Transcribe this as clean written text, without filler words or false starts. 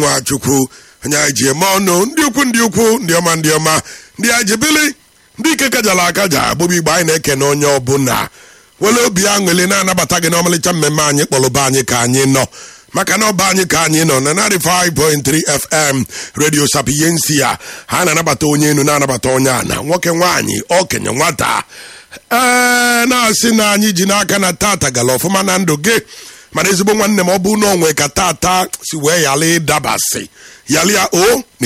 Nwachukwu anya ji eme ọnụ ndị ukwu ndị ọma ndị ajibili ndị ike kajala akaja agbụgbọ igbo anyị na-ekene onye ọbụla wele obi aṅụrị na-anabata gị n'ọmalịcha mmemme anyị kpọrọba anyị ka anyị nọ maka na ọba anyị ka anyị nọ na 95.3 FM Radio Sapiensia ha na-anabata onye enu na-anabata onye ana nwoke nwaanyị okenye nwata na-asị na anyị ji n'aka na tata gala ọfụma na ndụ gị mana ezigbo nwanne m ọ bụ n'onwe ka tata si wee yalị dabasị yalịa o